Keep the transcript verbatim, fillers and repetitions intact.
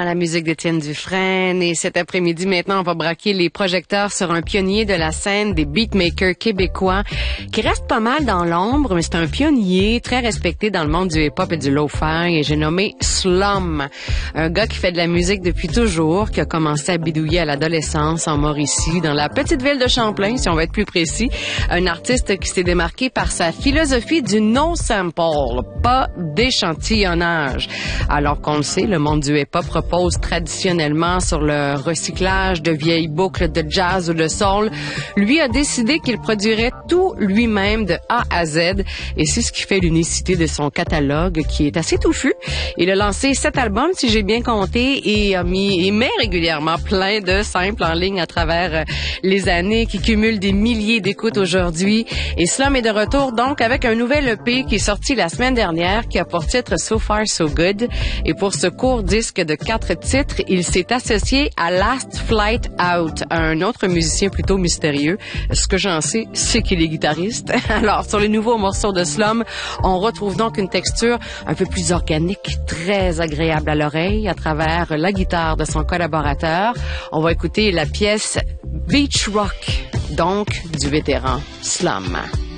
à la musique d'Étienne Dufresne. Et cet après-midi, maintenant, on va braquer les projecteurs sur un pionnier de la scène des beatmakers québécois qui reste pas mal dans l'ombre, mais c'est un pionnier très respecté dans le monde du hip-hop et du lo-fi. Et j'ai nommé Slum, un gars qui fait de la musique depuis toujours, qui a commencé à bidouiller à l'adolescence en Mauricie, dans la petite ville de Champlain, si on va être plus précis. Un artiste qui s'est démarqué par sa philosophie du no-sample, pas d'échantillonnage. Alors qu'on le sait, le monde du hip-hop repose traditionnellement sur le recyclage de vieilles boucles de jazz ou de soul. Lui a décidé qu'il produirait tout lui-même de A à Z et c'est ce qui fait l'unicité de son catalogue qui est assez touffu. Il a lancé sept albums, si j'ai bien compté, et a mis et met régulièrement plein de simples en ligne à travers les années qui cumulent des milliers d'écoutes aujourd'hui. Et Slum est de retour donc avec un nouvel E P qui est sorti la semaine dernière qui a pour titre So Far So Good. Et pour ce court disque de quatre titres, il s'est associé à Last Flight Out, un autre musicien plutôt mystérieux. Ce que j'en sais, c'est qu'il est guitariste. Alors, sur les nouveaux morceaux de Slum, on retrouve donc une texture un peu plus organique, très agréable à l'oreille à travers la guitare de son collaborateur. On va écouter la pièce Beach Rock, donc du vétéran Slum.